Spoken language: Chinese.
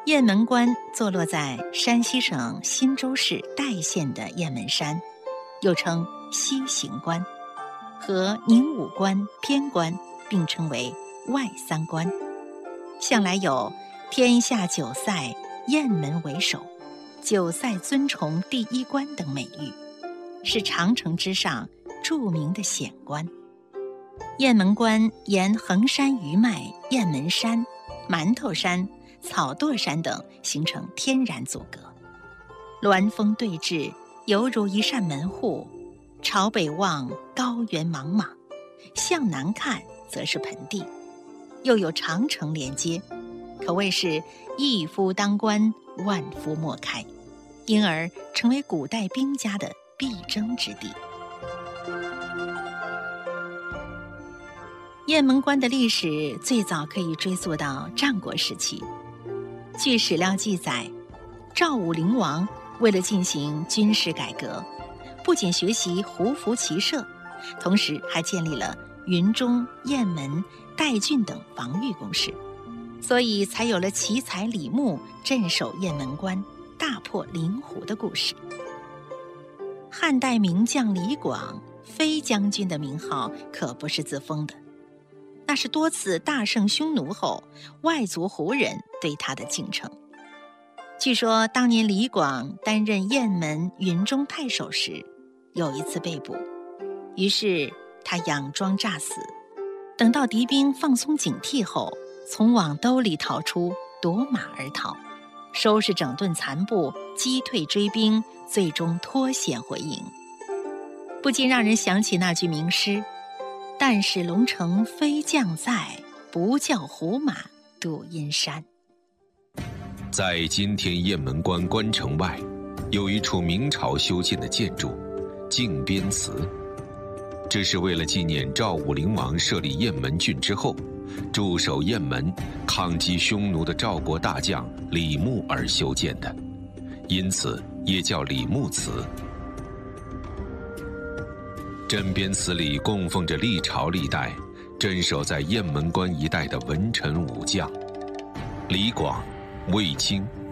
雁门关坐落在山西省忻州市代县的雁门山，又称西行关，和宁武关、边关并称为外三关。向来有天下九塞，雁门为首，九塞尊崇第一关等美誉，是长城之上著名的险关。雁门关沿衡山余脉雁门山、馒头山、草垛山等形成天然阻隔，鸾峰对峙，犹如一扇门户。朝北望，高原茫茫；向南看，则是盆地，又有长城连接，可谓是一夫当关，万夫莫开，因而成为古代兵家的必争之地。雁门关的历史最早可以追溯到战国时期。据史料记载，赵武灵王为了进行军事改革，不仅学习胡服骑射，同时还建立了云中、雁门、代郡等防御工事，所以才有了奇才李牧镇守雁门关，大破灵狐的故事。汉代名将李广，飞将军的名号可不是自封的，那是多次大胜匈奴后，外族胡人对他的敬称。据说当年李广担任雁门、云中太守时，有一次被捕，于是他佯装诈死，等到敌兵放松警惕后，从网兜里逃出，夺马而逃，收拾整顿残部，击退追兵，最终脱险回营。不禁让人想起那句名诗：但使龙城飞将在，不教胡马度阴山。 在今天雁门关关城外，有一处明朝修建的建筑靖边祠，这是为了纪念赵武灵王设立雁门郡之后，驻守雁门抗击匈奴的赵国大将李牧而修建的，因此也叫李牧祠。镇边祠里供奉着历朝历代镇守在雁门关一带的文臣武将，李广、卫青、